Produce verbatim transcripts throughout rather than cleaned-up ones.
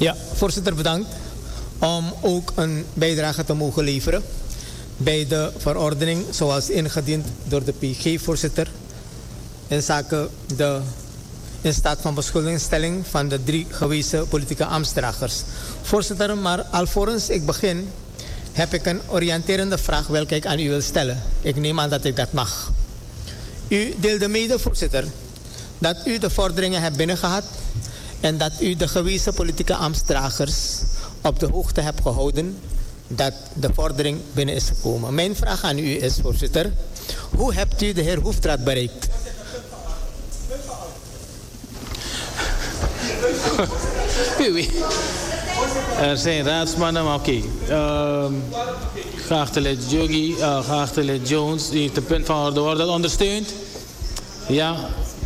Ja, voorzitter, bedankt om ook een bijdrage te mogen leveren bij de verordening zoals ingediend door de P G-voorzitter in zaken de in staat van beschuldigingsstelling van de drie gewezen politieke ambtsdragers. Voorzitter, maar alvorens ik begin heb ik een oriënterende vraag welke ik aan u wil stellen. Ik neem aan dat ik dat mag. U deelde mede, voorzitter, dat u de vorderingen hebt binnengehad en dat u de gewezen politieke ambtsdragers op de hoogte hebt gehouden dat de vordering binnen is gekomen. Mijn vraag aan u is, voorzitter, hoe hebt u de heer Hoefdraad bereikt? Er zijn raadsmannen, maar oké. Okay. Uh, geachte lid Jogi, uh, geachte lid Jones, die heeft de punt van orde. Wordt dat ondersteund? Ja.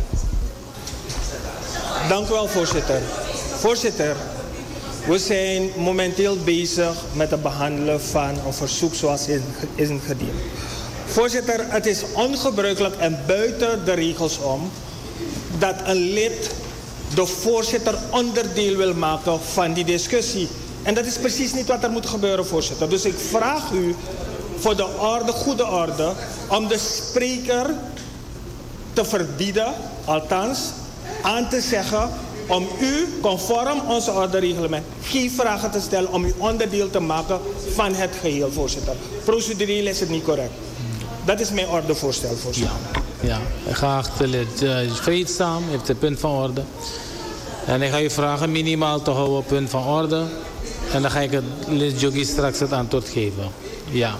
Dank u wel, voorzitter. Voorzitter, we zijn momenteel bezig met het behandelen van een verzoek zoals is ingediend. Voorzitter, het is ongebruikelijk en buiten de regels om dat een lid de voorzitter onderdeel wil maken van die discussie. En dat is precies niet wat er moet gebeuren, voorzitter. Dus ik vraag u voor de orde, goede orde, om de spreker te verbieden, althans aan te zeggen, om u, conform onze ordereglement, geen vragen te stellen om u onderdeel te maken van het geheel, voorzitter. Procedureel is het niet correct. Dat is mijn ordevoorstel, voorzitter. Ja, ja. Geachte lid, uh, vreedzaam, heeft het punt van orde. En ik ga u vragen minimaal te houden op punt van orde. En dan ga ik het lid Jogi straks het antwoord geven. Ja.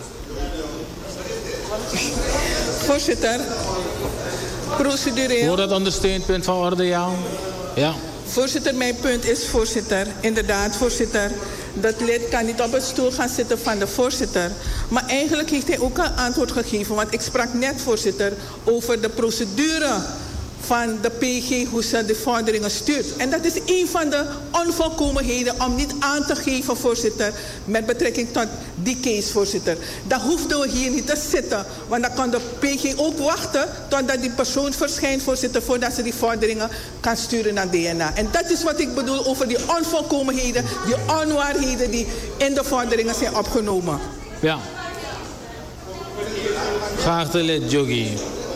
Voorzitter, procedureel. Wordt dat ondersteund, punt van orde, ja? Ja. Voorzitter, mijn punt is, voorzitter, inderdaad, voorzitter, dat lid kan niet op het stoel gaan zitten van de voorzitter. Maar eigenlijk heeft hij ook een antwoord gegeven, want ik sprak net, voorzitter, over de procedure van de P G, hoe ze de vorderingen stuurt. En dat is een van de onvolkomenheden om niet aan te geven, voorzitter, met betrekking tot die case, voorzitter. Dan hoefden we hier niet te zitten, want dan kan de P G ook wachten totdat die persoon verschijnt, voorzitter, voordat ze die vorderingen kan sturen naar D N A. En dat is wat ik bedoel over die onvolkomenheden, die onwaarheden die in de vorderingen zijn opgenomen. Ja. Geachte lid Jogi.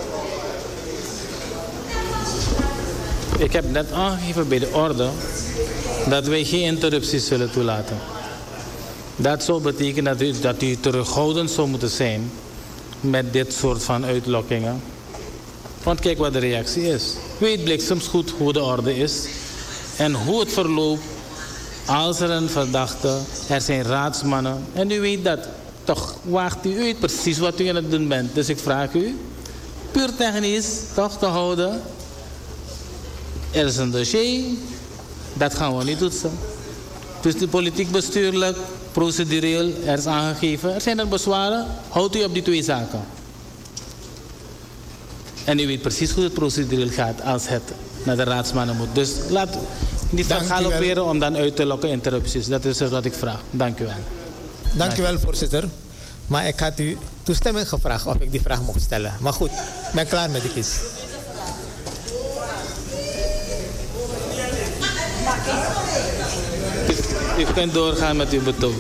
Ik heb net aangegeven bij de orde dat wij geen interrupties zullen toelaten. Dat zou betekenen dat u, dat u terughoudend zou moeten zijn met dit soort van uitlokkingen. Want kijk wat de reactie is. U weet bliksemsgoed hoe de orde is en hoe het verloopt als er een verdachte, er zijn raadsmannen. En u weet dat. Toch waagt u, u weet precies wat u aan het doen bent. Dus ik vraag u, puur technisch toch te houden. Er is een dossier, dat gaan we niet toetsen. Dus de politiek bestuurlijk, procedureel, er is aangegeven. Er zijn er bezwaren, houdt u op die twee zaken. En u weet precies hoe het procedureel gaat als het naar de raadsmannen moet. Dus laat niet van galopperen om dan uit te lokken interrupties. Dat is wat ik vraag. Dank u wel. Dank u wel, voorzitter. Maar ik had u toestemming gevraagd of ik die vraag mocht stellen. Maar goed, ik ben klaar met de kies. U kunt doorgaan met uw betoog.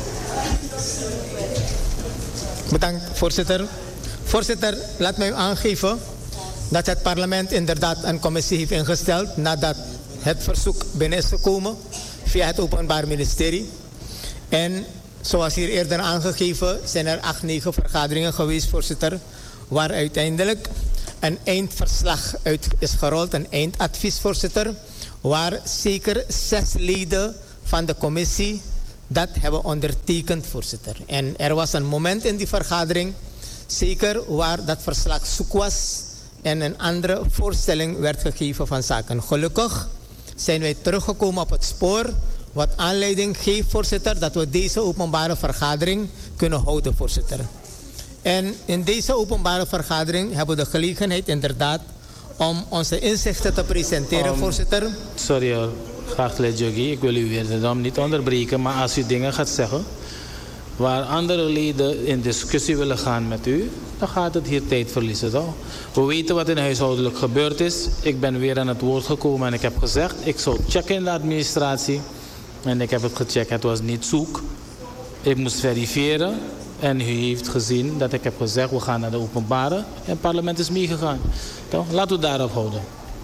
Bedankt, voorzitter. Voorzitter, laat mij u aangeven dat het parlement inderdaad een commissie heeft ingesteld nadat het verzoek binnen is gekomen via het Openbaar Ministerie. En zoals hier eerder aangegeven zijn er acht, negen vergaderingen geweest, voorzitter, waar uiteindelijk een eindverslag uit is gerold, een eindadvies, voorzitter, waar zeker zes leden van de commissie dat hebben ondertekend, voorzitter. En er was een moment in die vergadering, zeker waar dat verslag zoek was en een andere voorstelling werd gegeven van zaken. Gelukkig zijn wij teruggekomen op het spoor, wat aanleiding geeft, voorzitter, dat we deze openbare vergadering kunnen houden, voorzitter. En in deze openbare vergadering hebben we de gelegenheid inderdaad om onze inzichten te presenteren, um, voorzitter. Sorry hoor, geachte lid Jogi, ik wil u weer daarom niet onderbreken, maar als u dingen gaat zeggen waar andere leden in discussie willen gaan met u, dan gaat het hier tijd verliezen, toch? We weten wat in huishoudelijk gebeurd is. Ik ben weer aan het woord gekomen en ik heb gezegd, ik zou checken in de administratie En ik heb het gecheckt, het was niet zoek. Ik moest verifiëren. En u heeft gezien dat ik heb gezegd, we gaan naar de openbare. En het parlement is meegegaan. Toch? Laten we daarop houden.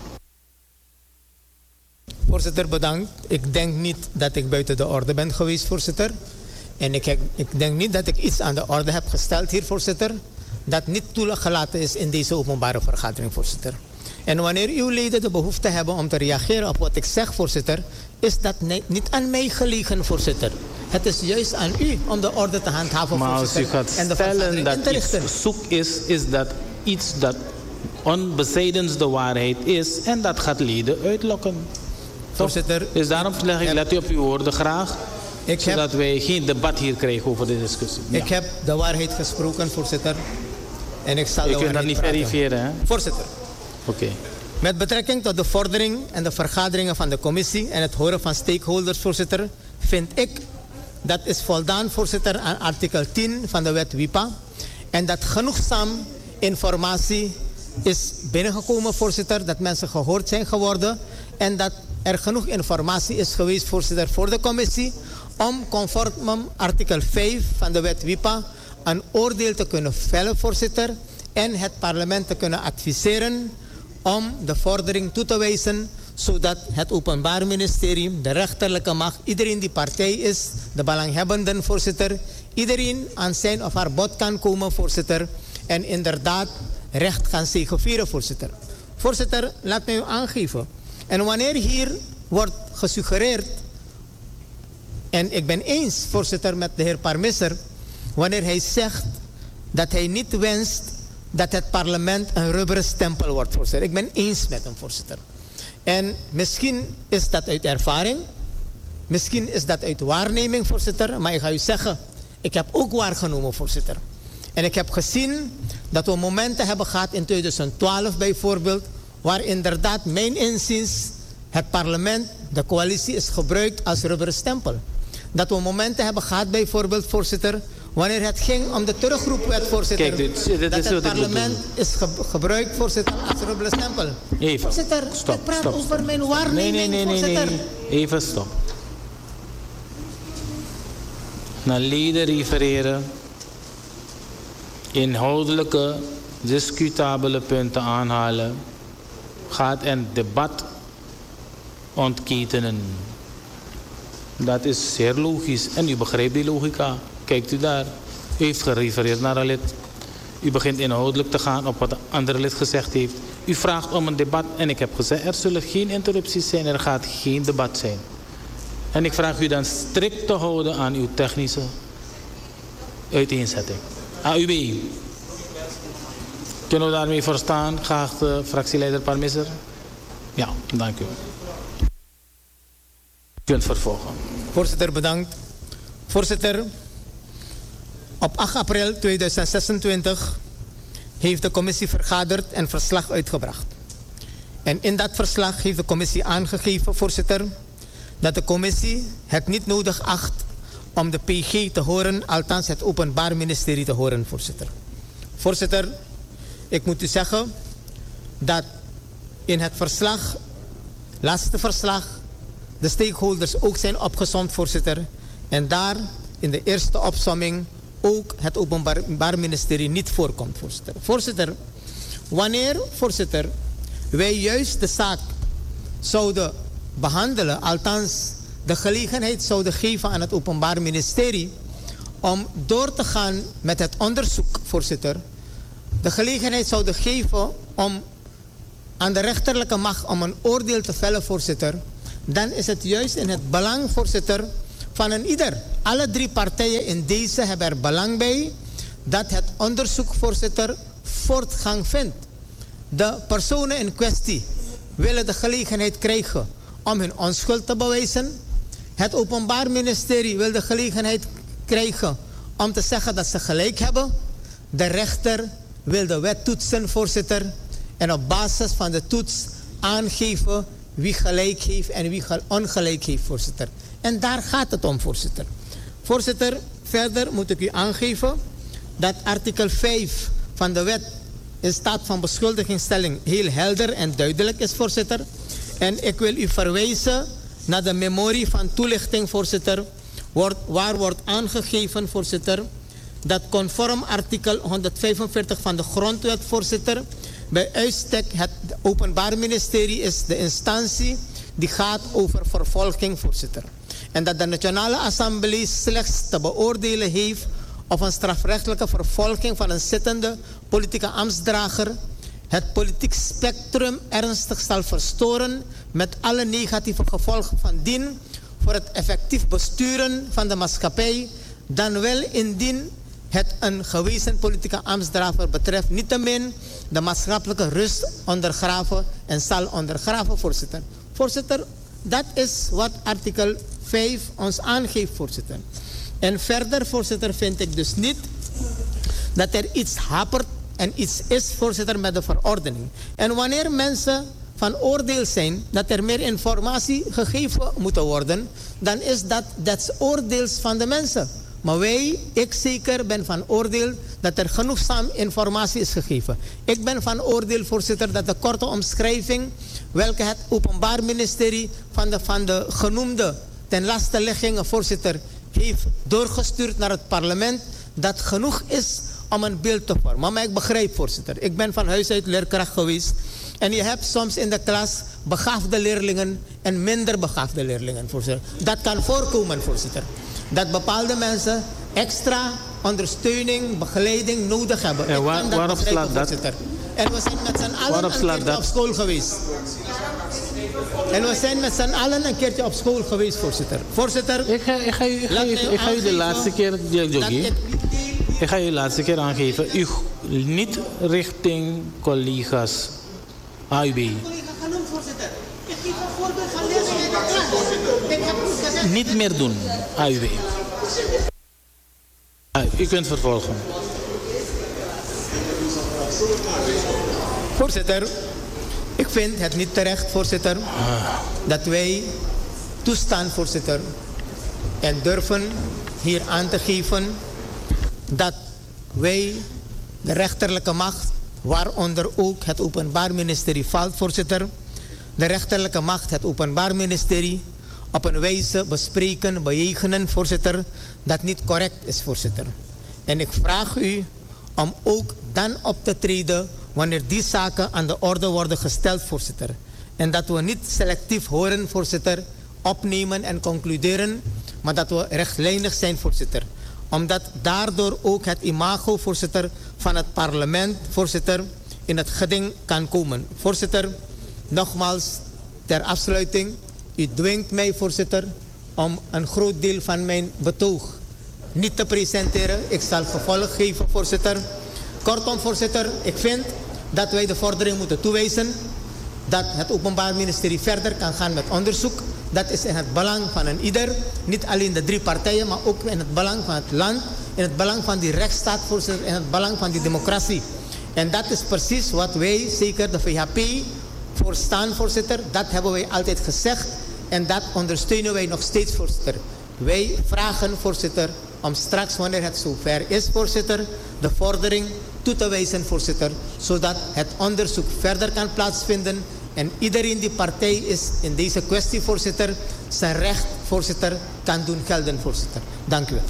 Voorzitter, bedankt. Ik denk niet dat ik buiten de orde ben geweest, voorzitter. En ik, heb, ik denk niet dat ik iets aan de orde heb gesteld hier, voorzitter, dat niet toegelaten is in deze openbare vergadering, voorzitter. En wanneer uw leden de behoefte hebben om te reageren op wat ik zeg, voorzitter, is dat niet aan mij gelegen, voorzitter. Het is juist aan u om de orde te handhaven, maar voorzitter. Maar als u gaat stellen dat iets zoek is, is dat iets dat onbezijdens de waarheid is en dat gaat leden uitlokken. Voorzitter, dus daarom leg ik, let u op uw woorden graag, ik zodat heb, wij geen debat hier krijgen over de discussie. Ik ja. heb de waarheid gesproken, voorzitter. En ik zal je de kunt dat niet praten. verifiëren, hè? Voorzitter. Oké. Okay. Met betrekking tot de vordering en de vergaderingen van de commissie en het horen van stakeholders, voorzitter, vind ik dat is voldaan, voorzitter, aan artikel tien van de wet W I P A. En dat genoegzaam informatie is binnengekomen, voorzitter, dat mensen gehoord zijn geworden en dat er genoeg informatie is geweest, voorzitter, voor de commissie om conform artikel vijf van de wet W I P A een oordeel te kunnen vellen, voorzitter, en het parlement te kunnen adviseren om de vordering toe te wijzen, zodat het Openbaar Ministerie, de rechterlijke macht, iedereen die partij is, de belanghebbenden, voorzitter, iedereen aan zijn of haar bod kan komen, voorzitter, en inderdaad recht gaan zegevieren, voorzitter. Voorzitter, laat mij u aangeven. En wanneer hier wordt gesuggereerd, en ik ben eens, voorzitter, met de heer Parmisser, wanneer hij zegt dat hij niet wenst dat het parlement een rubberen stempel wordt, voorzitter. Ik ben eens met hem, voorzitter. En misschien is dat uit ervaring, misschien is dat uit waarneming, voorzitter, maar ik ga u zeggen, ik heb ook waargenomen, voorzitter. En ik heb gezien dat we momenten hebben gehad in tweeduizend twaalf bijvoorbeeld, waar inderdaad mijn inziens het parlement, de coalitie is gebruikt als rubberen stempel. Dat we momenten hebben gehad bijvoorbeeld, voorzitter, wanneer het ging om de terugroepwet, voorzitter, Kijk, dit, dit dat is het parlement is ge gebruikt, voorzitter, als rubberen stempel. Even, voorzitter, stop, ik praat stop, over stop. mijn waarneming, nee, nee, nee, voorzitter. Nee, nee, even stop. Naar leden refereren, inhoudelijke, discutabele punten aanhalen, gaat een debat ontketenen. Dat is zeer logisch en u begrijpt die logica. Kijkt u daar. U heeft gerefereerd naar een lid. U begint inhoudelijk te gaan op wat een andere lid gezegd heeft. U vraagt om een debat en ik heb gezegd, er zullen geen interrupties zijn, er gaat geen debat zijn. En ik vraag u dan strikt te houden aan uw technische uiteenzetting. A U B. Kunnen we daarmee verstaan, geachte fractieleider Parmisser? Ja, dank u. U kunt vervolgen. Voorzitter, bedankt. Voorzitter, op acht april tweeduizend zesentwintig heeft de commissie vergaderd en verslag uitgebracht. En in dat verslag heeft de commissie aangegeven, voorzitter, dat de commissie het niet nodig acht om de P G te horen, althans het Openbaar Ministerie te horen, voorzitter. Voorzitter, ik moet u zeggen dat in het verslag, laatste verslag, de stakeholders ook zijn opgesomd, voorzitter. En daar in de eerste opsomming ook het Openbaar Ministerie niet voorkomt, voorzitter. Voorzitter, wanneer, voorzitter, wij juist de zaak zouden behandelen, althans de gelegenheid zouden geven aan het Openbaar Ministerie om door te gaan met het onderzoek, voorzitter, de gelegenheid zouden geven om aan de rechterlijke macht om een oordeel te vellen, voorzitter, dan is het juist in het belang, voorzitter, van een ieder. Alle drie partijen in deze hebben er belang bij dat het onderzoek, voorzitter, voortgang vindt. De personen in kwestie willen de gelegenheid krijgen om hun onschuld te bewijzen. Het Openbaar Ministerie wil de gelegenheid krijgen om te zeggen dat ze gelijk hebben. De rechter wil de wet toetsen, voorzitter, en op basis van de toets aangeven wie gelijk heeft en wie ongelijk heeft, voorzitter. En daar gaat het om, voorzitter. Voorzitter, verder moet ik u aangeven dat artikel vijf van de wet in staat van beschuldigingsstelling heel helder en duidelijk is, voorzitter. En ik wil u verwijzen naar de memorie van toelichting, voorzitter, wordt, waar wordt aangegeven, voorzitter, dat conform artikel honderdvijfenveertig van de Grondwet, voorzitter, bij uitstek het Openbaar Ministerie is de instantie die gaat over vervolging, voorzitter. En dat de Nationale Assemblée slechts te beoordelen heeft of een strafrechtelijke vervolging van een zittende politieke ambtsdrager het politiek spectrum ernstig zal verstoren met alle negatieve gevolgen van dien voor het effectief besturen van de maatschappij, dan wel indien het een gewezen politieke ambtsdrager betreft, niettemin de maatschappelijke rust ondergraven en zal ondergraven, voorzitter. Voorzitter, dat is wat artikel vijf ons aangeeft, voorzitter. En verder, voorzitter, vind ik dus niet dat er iets hapert en iets is, voorzitter, met de verordening. En wanneer mensen van oordeel zijn dat er meer informatie gegeven moet worden, dan is dat des oordeels van de mensen. Maar wij, ik zeker, ben van oordeel dat er genoegzaam informatie is gegeven. Ik ben van oordeel, voorzitter, dat de korte omschrijving welke het Openbaar Ministerie van de, van de genoemde ten lasteleggingen, voorzitter, heeft doorgestuurd naar het parlement, dat genoeg is om een beeld te vormen. Maar ik begrijp, voorzitter, ik ben van huis uit leerkracht geweest. En je hebt soms in de klas begaafde leerlingen en minder begaafde leerlingen, voorzitter. Dat kan voorkomen, voorzitter. Dat bepaalde mensen extra ondersteuning, begeleiding nodig hebben. En waar, waarop slaat dat? En we zijn met z'n allen een keertje dat? op school geweest. En we zijn met z'n allen een keertje op school geweest, voorzitter. Voorzitter, ik ga, ik ga, u, ik ga, u, ik ga u de laatste keer, Jogi, ik ga u de laatste keer aangeven. U niet richting collega's A U B. Niet meer doen, A U B. U kunt vervolgen. Voorzitter, ik vind het niet terecht, voorzitter, ah. dat wij toestaan, voorzitter, en durven hier aan te geven dat wij de rechterlijke macht, waaronder ook het Openbaar Ministerie valt, voorzitter, de rechterlijke macht, het Openbaar Ministerie, op een wijze bespreken, bejegenen, voorzitter, dat niet correct is, voorzitter. En ik vraag u om ook dan op te treden wanneer die zaken aan de orde worden gesteld, voorzitter. En dat we niet selectief horen, voorzitter, opnemen en concluderen, maar dat we rechtlijnig zijn, voorzitter. Omdat daardoor ook het imago, voorzitter, van het parlement, voorzitter, in het geding kan komen. Voorzitter, nogmaals, ter afsluiting, u dwingt mij, voorzitter, om een groot deel van mijn betoog niet te presenteren. Ik zal gevolg geven, voorzitter. Kortom, voorzitter, ik vind dat wij de vordering moeten toewijzen dat het Openbaar Ministerie verder kan gaan met onderzoek. Dat is in het belang van een ieder. Niet alleen de drie partijen, maar ook in het belang van het land. In het belang van die rechtsstaat, voorzitter. In het belang van die democratie. En dat is precies wat wij, zeker de V H P, voor staan, voorzitter. Dat hebben wij altijd gezegd. En dat ondersteunen wij nog steeds, voorzitter. Wij vragen, voorzitter, om straks, wanneer het zover is, voorzitter, de vordering toe te wijzen, voorzitter, zodat het onderzoek verder kan plaatsvinden en iedereen die partij is in deze kwestie, voorzitter, zijn recht, voorzitter, kan doen gelden, voorzitter. Dank u wel.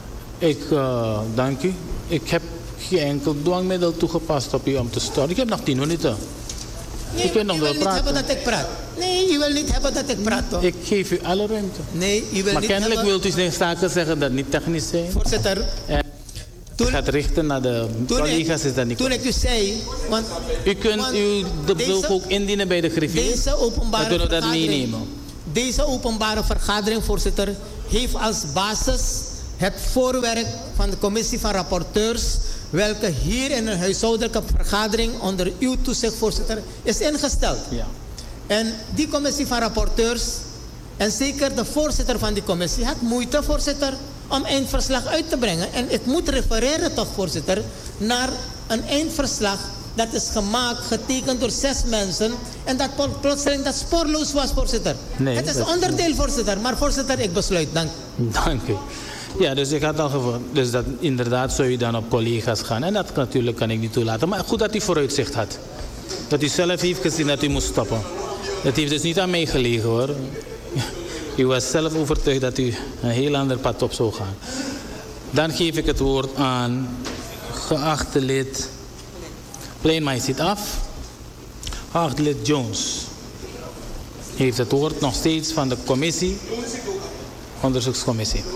Ik uh, dank u. Ik heb geen enkel dwangmiddel toegepast op u om te storen. Ik heb nog tien minuten. Nee, ik wil nog wel praten. praten. Niet hebben dat ik praat. Nee, je wil niet hebben dat ik praat, toch? Ik geef u alle ruimte. Nee, je wil maar niet kennelijk hebben... wilt u zaken zeggen dat niet technisch zijn. Voorzitter. En toen, gaat richten naar de collega's, is dat niet. Toen ik u zei... Want, u kunt want uw de bezoek ook indienen bij de griffier. Deze openbare dan kunnen we dat meenemen. Deze openbare vergadering, voorzitter, heeft als basis het voorwerk van de commissie van rapporteurs, welke hier in een huishoudelijke vergadering onder uw toezicht, voorzitter, is ingesteld. Ja. En die commissie van rapporteurs, en zeker de voorzitter van die commissie, had moeite, voorzitter, om eindverslag uit te brengen. En ik moet refereren toch, voorzitter, naar een eindverslag dat is gemaakt, getekend door zes mensen, en dat plotseling dat spoorloos was, voorzitter. Nee, het is onderdeel, voorzitter. Maar voorzitter, ik besluit. Dank. Dank u. Ja, dus ik had al gevonden. Dus dat inderdaad zou u dan op collega's gaan. En dat natuurlijk kan ik niet toelaten. Maar goed dat u vooruitzicht had. Dat u zelf heeft gezien dat u moest stoppen. Dat heeft dus niet aan mij gelegen, hoor. U was zelf overtuigd dat u een heel ander pad op zou gaan. Dan geef ik het woord aan geachte lid Pleinmai zit af. Geachte lid Jones heeft het woord nog steeds van de commissie, onderzoekscommissie.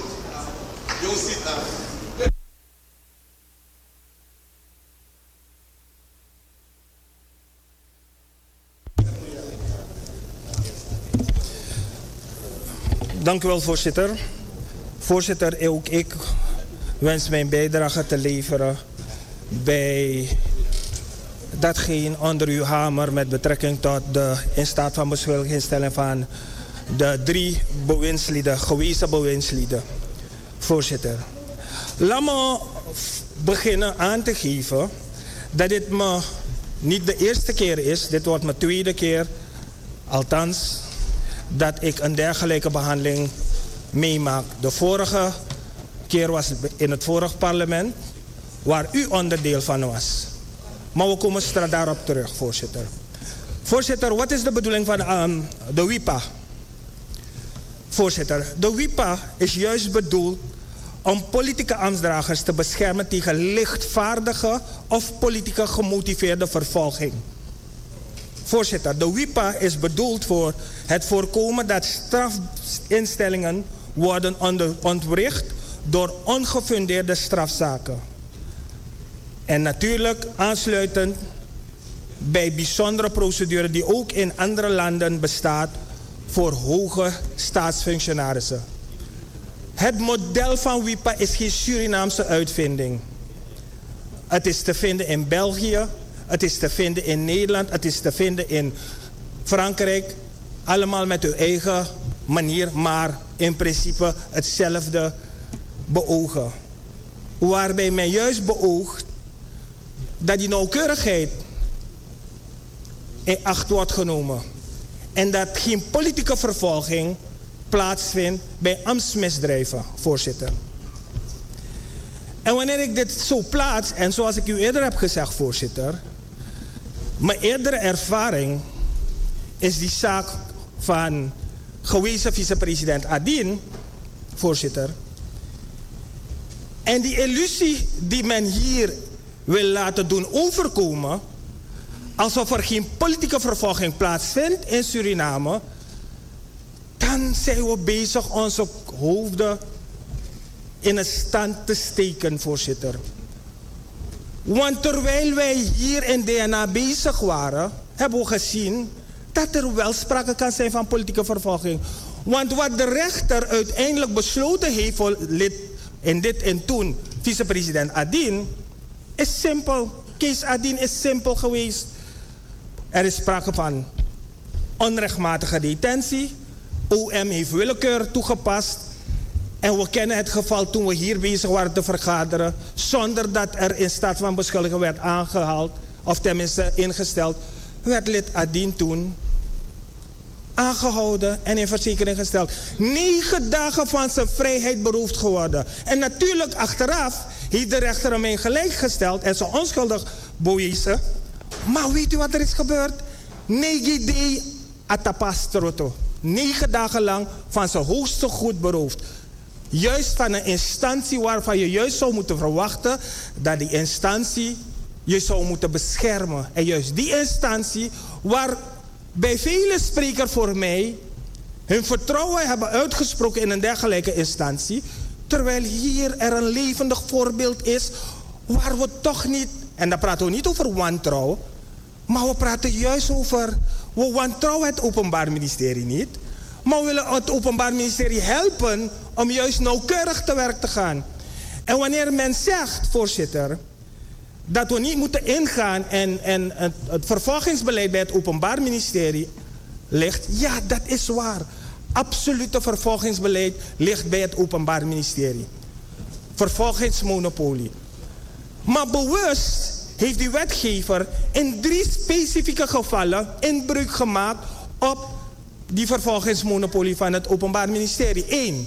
Dank u wel, voorzitter. Voorzitter, ook ik wens mijn bijdrage te leveren bij datgene onder uw hamer met betrekking tot de in staat van beschuldiging stellen van de drie bewindslieden, gewezen bewindslieden. Voorzitter, laat me beginnen aan te geven dat dit me niet de eerste keer is, dit wordt mijn tweede keer, althans, dat ik een dergelijke behandeling meemaak. De vorige keer was in het vorige parlement, waar u onderdeel van was. Maar we komen straks daarop terug, voorzitter. Voorzitter, wat is de bedoeling van um, de W I P A? Voorzitter, de W I P A is juist bedoeld om politieke ambtsdragers te beschermen tegen lichtvaardige of politieke gemotiveerde vervolging. Voorzitter, de W I P A is bedoeld voor het voorkomen dat strafinstellingen worden ontwricht door ongefundeerde strafzaken. En natuurlijk aansluitend bij bijzondere procedure die ook in andere landen bestaat voor hoge staatsfunctionarissen. Het model van W I P A is geen Surinaamse uitvinding. Het is te vinden in België, het is te vinden in Nederland, het is te vinden in Frankrijk. Allemaal met uw eigen manier, maar in principe hetzelfde beogen. Waarbij men juist beoogt dat die nauwkeurigheid in acht wordt genomen. En dat geen politieke vervolging plaatsvindt bij ambtsmisdrijven, voorzitter. En wanneer ik dit zo plaats, en zoals ik u eerder heb gezegd, voorzitter, mijn eerdere ervaring is die zaak van gewezen vicepresident Adin, voorzitter. En die illusie die men hier wil laten doen overkomen, alsof er geen politieke vervolging plaatsvindt in Suriname, dan zijn we bezig onze hoofden in een stand te steken, voorzitter. Want terwijl wij hier in D N A bezig waren, hebben we gezien dat er wel sprake kan zijn van politieke vervolging. Want wat de rechter uiteindelijk besloten heeft voor lid in dit en toen vicepresident Adin, is simpel. Kees Adin is simpel geweest. Er is sprake van onrechtmatige detentie. O M heeft willekeur toegepast. En we kennen het geval toen we hier bezig waren te vergaderen, zonder dat er in staat van beschuldiging werd aangehaald, of tenminste ingesteld, werd lid Adin toen aangehouden en in verzekering gesteld. Negen dagen van zijn vrijheid beroofd geworden. En natuurlijk achteraf heeft de rechter hem in gelijk gesteld en ze onschuldig bewezen. Maar weet u wat er is gebeurd? Negi de atapastroto. Negen dagen lang van zijn hoogste goed beroofd. Juist van een instantie waarvan je juist zou moeten verwachten dat die instantie je zou moeten beschermen. En juist die instantie waar bij vele sprekers voor mij hun vertrouwen hebben uitgesproken in een dergelijke instantie, terwijl hier er een levendig voorbeeld is waar we toch niet, en dan praten we niet over wantrouwen, maar we praten juist over, we wantrouwen het Openbaar Ministerie niet, maar we willen het Openbaar Ministerie helpen om juist nauwkeurig te werk te gaan. En wanneer men zegt, voorzitter, dat we niet moeten ingaan en, en het, het vervolgingsbeleid bij het Openbaar Ministerie ligt, ja, dat is waar. Absolute vervolgingsbeleid ligt bij het Openbaar Ministerie. Vervolgingsmonopolie. Maar bewust heeft die wetgever in drie specifieke gevallen inbreuk gemaakt op die vervolgingsmonopolie van het Openbaar Ministerie. Eén,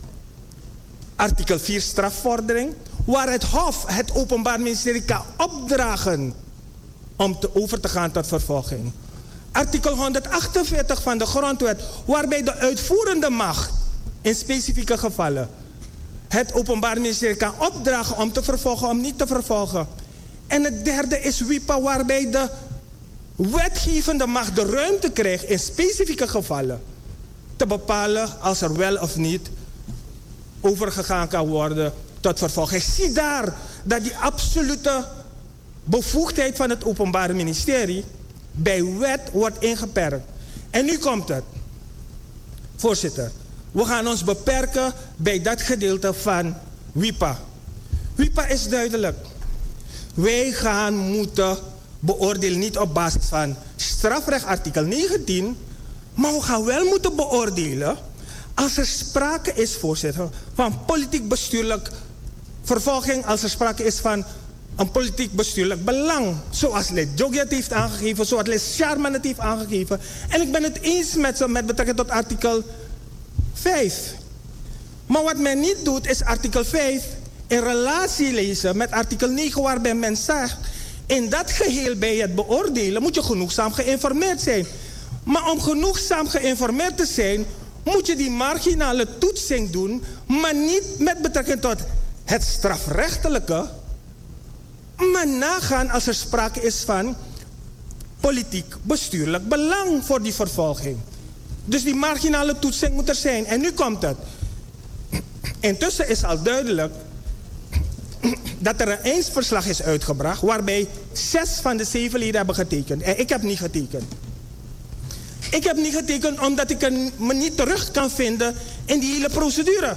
artikel vier strafvordering, waar het Hof het Openbaar Ministerie kan opdragen om te over te gaan tot vervolging. artikel honderdachtenveertig van de grondwet, waarbij de uitvoerende macht in specifieke gevallen het Openbaar Ministerie kan opdragen om te vervolgen, om niet te vervolgen. En het derde is WIPA, waarbij de wetgevende macht de ruimte krijgt in specifieke gevallen te bepalen als er wel of niet overgegaan kan worden tot vervolging. Zie daar dat die absolute bevoegdheid van het Openbaar Ministerie bij wet wordt ingeperkt. En nu komt het. Voorzitter, we gaan ons beperken bij dat gedeelte van WIPA. WIPA is duidelijk. Wij gaan moeten beoordelen niet op basis van strafrecht artikel negentien, maar we gaan wel moeten beoordelen als er sprake is, voorzitter, van politiek bestuurlijk vervolging, als er sprake is van een politiek bestuurlijk belang. Zoals lid Joggi het heeft aangegeven, zoals lid Sharman het heeft aangegeven. En ik ben het eens met ze met betrekking tot artikel vijf. Maar wat men niet doet is artikel vijf in relatie lezen met artikel negen, waarbij men zegt, in dat geheel bij het beoordelen moet je genoegzaam geïnformeerd zijn. Maar om genoegzaam geïnformeerd te zijn, moet je die marginale toetsing doen, maar niet met betrekking tot het strafrechtelijke, maar nagaan als er sprake is van politiek bestuurlijk belang voor die vervolging. Dus die marginale toetsing moet er zijn. En nu komt het. Intussen is al duidelijk dat er een eindverslag is uitgebracht waarbij zes van de zeven leden hebben getekend. En ik heb niet getekend. Ik heb niet getekend omdat ik me niet terug kan vinden in die hele procedure.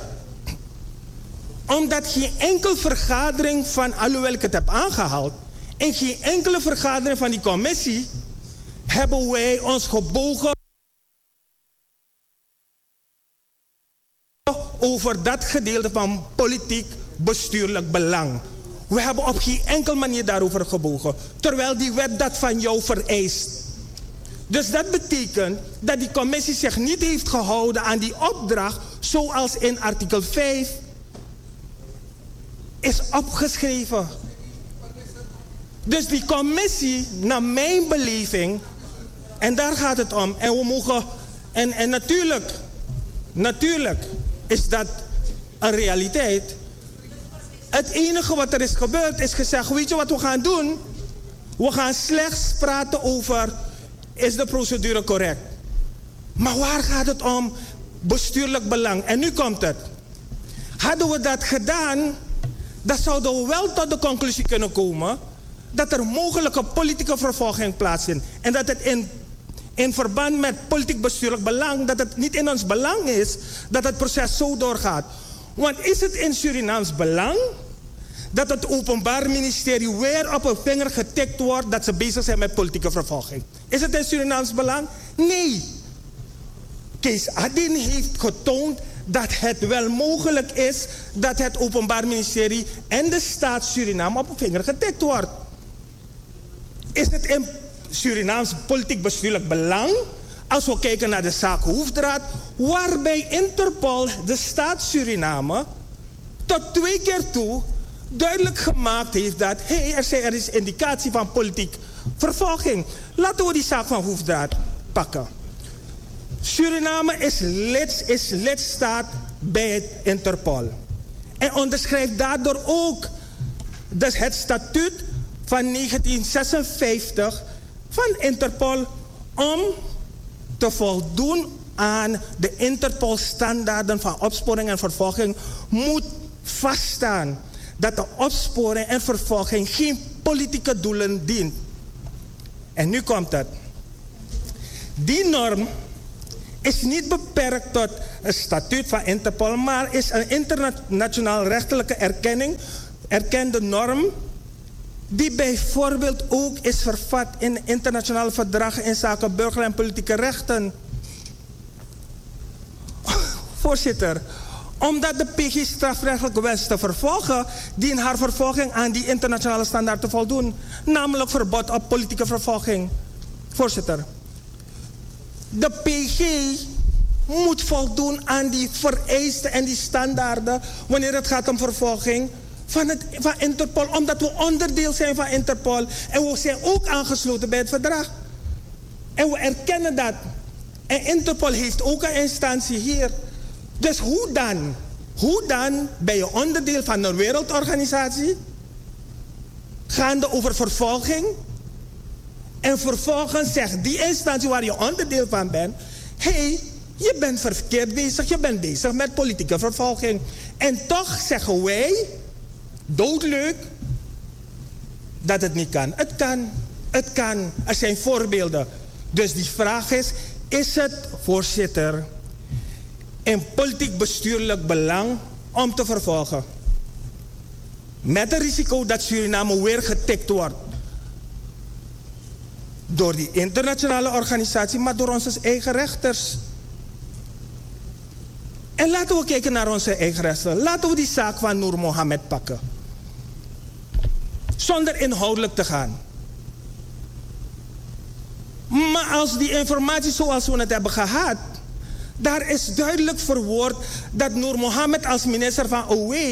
Omdat geen enkele vergadering van, alhoewel ik het heb aangehaald, in geen enkele vergadering van die commissie hebben wij ons gebogen over dat gedeelte van politiek bestuurlijk belang. We hebben op geen enkele manier daarover gebogen, terwijl die wet dat van jou vereist. Dus dat betekent dat die commissie zich niet heeft gehouden aan die opdracht zoals in artikel vijf is opgeschreven. Dus die commissie, naar mijn beleving, en daar gaat het om, en we mogen, en, en natuurlijk, natuurlijk is dat een realiteit. Het enige wat er is gebeurd is gezegd, weet je wat we gaan doen? We gaan slechts praten over, is de procedure correct? Maar waar gaat het om? Bestuurlijk belang. En nu komt het. Hadden we dat gedaan, dan zouden we wel tot de conclusie kunnen komen dat er mogelijke politieke vervolging plaatsvindt. En dat het in, in verband met politiek bestuurlijk belang, dat het niet in ons belang is dat het proces zo doorgaat. Want is het in Surinaams belang dat het Openbaar Ministerie weer op een vinger getikt wordt dat ze bezig zijn met politieke vervolging? Is het in Surinaams belang? Nee. Kees Adin heeft getoond dat het wel mogelijk is dat het Openbaar Ministerie en de staat Suriname op een vinger getikt wordt. Is het in Surinaams politiek bestuurlijk belang, als we kijken naar de zaak Hoefdraad, waarbij Interpol de staat Suriname tot twee keer toe duidelijk gemaakt heeft dat hey, er, zijn, er is indicatie van politiek vervolging. Laten we die zaak van Hoefdraad pakken. Suriname is, lid, is lidstaat bij het Interpol. En onderschrijft daardoor ook dus het statuut van negentien zesenvijftig van Interpol om te voldoen aan de Interpol-standaarden van opsporing en vervolging moet vaststaan dat de opsporing en vervolging geen politieke doelen dient. En nu komt het. Die norm is niet beperkt tot een statuut van Interpol, maar is een internationaal rechtelijke erkenning, erkende norm, die bijvoorbeeld ook is vervat in internationale verdragen in zaken burger- en politieke rechten. Voorzitter, omdat de P G strafrechtelijk wenst te vervolgen, dient haar vervolging aan die internationale standaard te voldoen, namelijk verbod op politieke vervolging. Voorzitter, de P G moet voldoen aan die vereisten en die standaarden wanneer het gaat om vervolging van, het, van Interpol, omdat we onderdeel zijn van Interpol en we zijn ook aangesloten bij het verdrag. En we erkennen dat. En Interpol heeft ook een instantie hier. Dus hoe dan? Hoe dan ben je onderdeel van een wereldorganisatie? Gaande over vervolging. En vervolgens zegt die instantie waar je onderdeel van bent: hé, hey, je bent verkeerd bezig, je bent bezig met politieke vervolging. En toch zeggen wij, doodleuk, dat het niet kan. Het kan, het kan. Er zijn voorbeelden. Dus die vraag is, is het, voorzitter, in politiek bestuurlijk belang om te vervolgen? Met het risico dat Suriname weer getikt wordt. Door die internationale organisatie, maar door onze eigen rechters. En laten we kijken naar onze eigen rechters. Laten we die zaak van Noor Mohammed pakken. Zonder inhoudelijk te gaan. Maar als die informatie zoals we het hebben gehad, daar is duidelijk verwoord dat Noor Mohammed als minister van O W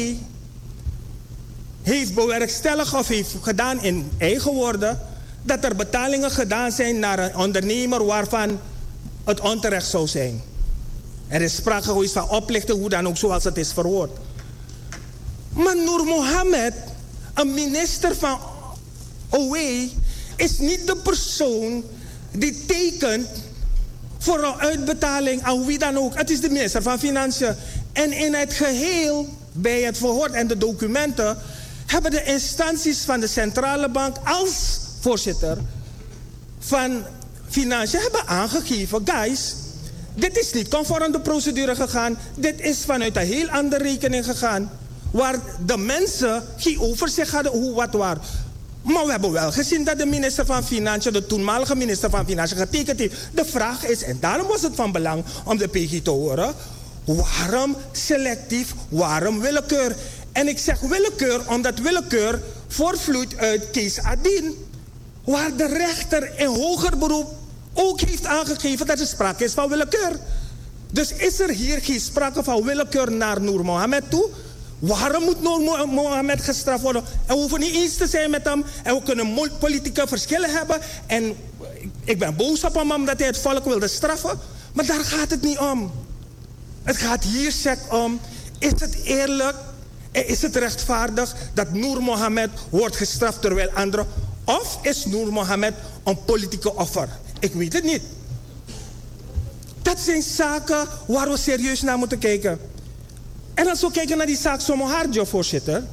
heeft bewerkstelligd of heeft gedaan in eigen woorden dat er betalingen gedaan zijn naar een ondernemer waarvan het onterecht zou zijn. Er is sprake geweest van oplichting, hoe dan ook, zoals het is verwoord. Maar Noor Mohammed, een minister van O W, is niet de persoon die tekent voor een uitbetaling aan wie dan ook. Het is de minister van Financiën. En in het geheel, bij het verhoor en de documenten, hebben de instanties van de centrale bank als voorzitter van Financiën hebben aangegeven: guys, dit is niet conform de procedure gegaan. Dit is vanuit een heel andere rekening gegaan. Waar de mensen geen overzicht hadden hoe wat waar. Maar we hebben wel gezien dat de minister van Financiën, de toenmalige minister van Financiën, getekend heeft. De vraag is, en daarom was het van belang om de P G te horen: waarom selectief, waarom willekeur? En ik zeg willekeur omdat willekeur voortvloeit uit Kees Adien. Waar de rechter in hoger beroep ook heeft aangegeven dat er sprake is van willekeur. Dus is er hier geen sprake van willekeur naar Noor Mohammed toe? Waarom moet Noor Mohammed gestraft worden? En we hoeven niet eens te zijn met hem. En we kunnen politieke verschillen hebben. En ik ben boos op hem omdat hij het volk wilde straffen. Maar daar gaat het niet om. Het gaat hier zeg om: is het eerlijk en is het rechtvaardig dat Noor Mohammed wordt gestraft terwijl anderen? Of is Noor Mohammed een politieke offer? Ik weet het niet. Dat zijn zaken waar we serieus naar moeten kijken. En als we kijken naar die zaak Somoharjo, voorzitter.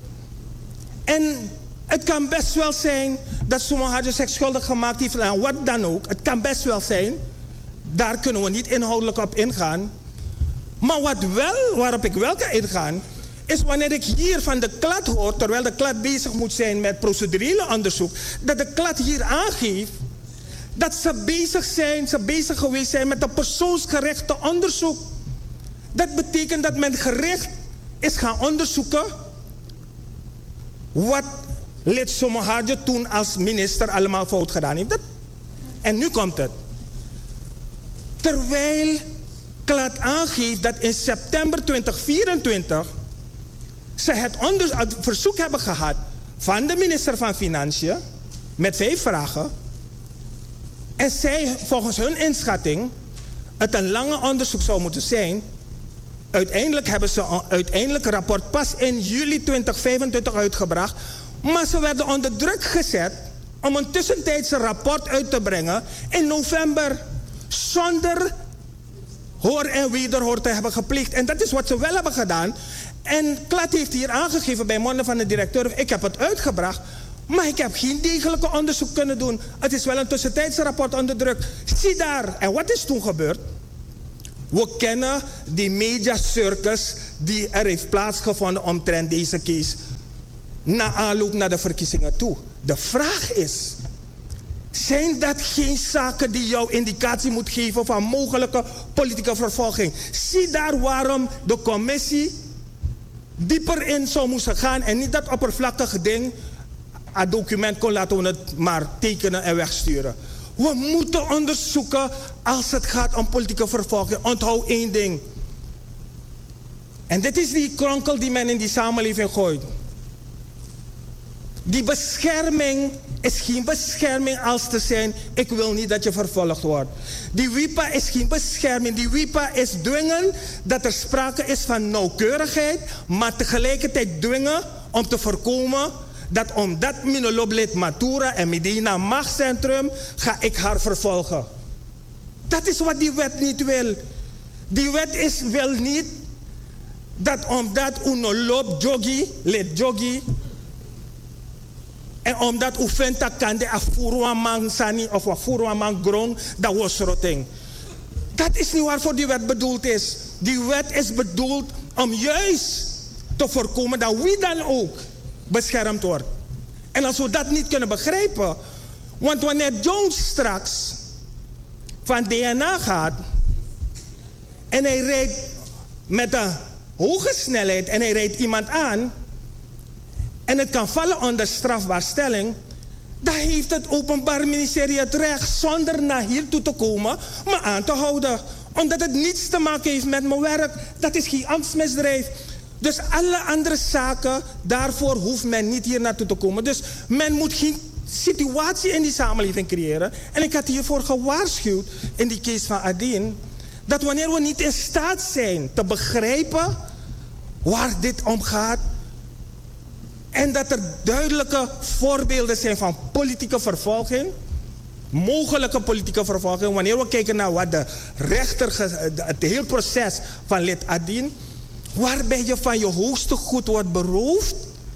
En het kan best wel zijn dat Somoharjo zich schuldig gemaakt heeft aan wat dan ook. Het kan best wel zijn. Daar kunnen we niet inhoudelijk op ingaan. Maar wat wel, waarop ik wel kan ingaan, is wanneer ik hier van de K L A D hoor, terwijl de K L A D bezig moet zijn met procedurele onderzoek, dat de K L A D hier aangeeft dat ze bezig zijn, ze bezig geweest zijn met een persoonsgerichte onderzoek. Dat betekent dat men gericht is gaan onderzoeken wat lid Somoharjo toen als minister allemaal fout gedaan heeft. Dat, en nu komt het. Terwijl K L A D aangeeft dat in september twintig vierentwintig ze het, onder, het verzoek hebben gehad van de minister van Financiën met vijf vragen. En zij volgens hun inschatting het een lange onderzoek zou moeten zijn. Uiteindelijk hebben ze een uiteindelijk rapport pas in juli twintig vijfentwintig uitgebracht. Maar ze werden onder druk gezet om een tussentijdse rapport uit te brengen in november. Zonder hoor en wederhoor te hebben gepleegd. En dat is wat ze wel hebben gedaan. En K L A D heeft hier aangegeven bij monden van de directeur: ik heb het uitgebracht, maar ik heb geen degelijke onderzoek kunnen doen. Het is wel een tussentijdse rapport onder druk. Zie daar. En wat is toen gebeurd? We kennen die media circus die er heeft plaatsgevonden omtrent deze case na aanloop naar de verkiezingen toe. De vraag is: zijn dat geen zaken die jou indicatie moet geven van mogelijke politieke vervolging? Zie daar waarom de commissie dieper in zou moeten gaan en niet dat oppervlakkige ding, het document kon laten we het maar tekenen en wegsturen. We moeten onderzoeken als het gaat om politieke vervolging. Onthoud één ding. En dit is die kronkel die men in die samenleving gooit. Die bescherming is geen bescherming als te zijn, ik wil niet dat je vervolgd wordt. Die W I P A is geen bescherming. Die W I P A is dwingen dat er sprake is van nauwkeurigheid, maar tegelijkertijd dwingen om te voorkomen dat omdat Minoloblid Matura en Medina Machtscentrum, ga ik haar vervolgen. Dat is wat die wet niet wil. Die wet is wil niet dat omdat unolop jogi, let jogi, en omdat u vindt dat kan de afvoerwaman sani of afvoerwaman grond, dat was roting. Dat is niet waarvoor die wet bedoeld is. Die wet is bedoeld om juist te voorkomen dat wie dan ook beschermd wordt. En als we dat niet kunnen begrijpen, want wanneer Jones straks van D N A gaat en hij rijdt met een hoge snelheid en hij rijdt iemand aan en het kan vallen onder strafbaarstelling, dan heeft het Openbaar Ministerie het recht zonder naar hier toe te komen me aan te houden. Omdat het niets te maken heeft met mijn werk. Dat is geen ambtsmisdrijf. Dus alle andere zaken, daarvoor hoeft men niet hier naartoe te komen. Dus men moet geen situatie in die samenleving creëren. En ik had hiervoor gewaarschuwd in die case van Adine, dat wanneer we niet in staat zijn te begrijpen waar dit om gaat, en dat er duidelijke voorbeelden zijn van politieke vervolging, mogelijke politieke vervolging, wanneer we kijken naar wat de rechter, het hele proces van lid Adine, waarbij je van je hoogste goed wordt beroofd,